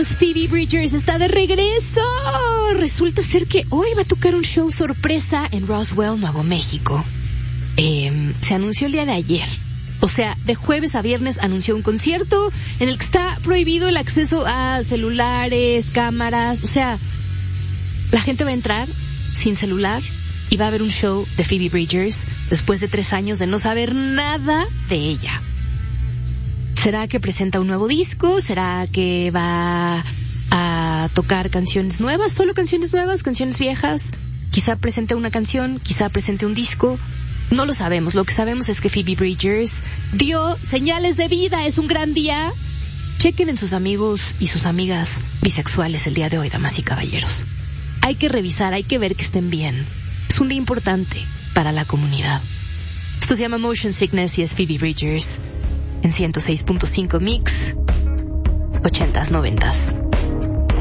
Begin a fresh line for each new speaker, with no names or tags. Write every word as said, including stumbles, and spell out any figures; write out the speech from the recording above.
amigos, Phoebe Bridgers está de regreso. Resulta ser que hoy va a tocar un show sorpresa en Roswell, Nuevo México. Eh, se anunció el día de ayer. O sea, de jueves a viernes anunció un concierto en el que está prohibido el acceso a celulares, cámaras. O sea, la gente va a entrar sin celular y va a haber un show de Phoebe Bridgers después de tres años de no saber nada de ella. ¿Será que presenta un nuevo disco? ¿Será que va a tocar canciones nuevas? ¿Solo canciones nuevas? ¿Canciones viejas? Quizá presente una canción, quizá presente un disco. No lo sabemos. Lo que sabemos es que Phoebe Bridgers dio señales de vida. Es un gran día. Chequen en sus amigos y sus amigas bisexuales el día de hoy, damas y caballeros. Hay que revisar, hay que ver que estén bien. Es un día importante para la comunidad. Esto se llama Motion Sickness y es Phoebe Bridgers en ciento seis punto cinco Mix, ochentas, noventas.